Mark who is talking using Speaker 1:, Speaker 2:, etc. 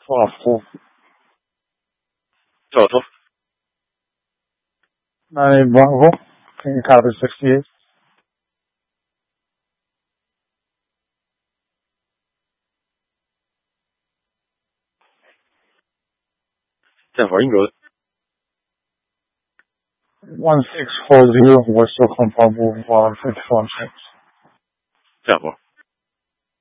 Speaker 1: 12.
Speaker 2: Toto.
Speaker 1: 9 Bravo. Can you copy 68?
Speaker 2: 10-4 应该
Speaker 1: 1640, we're still comfortable with 54 6.
Speaker 2: 10-4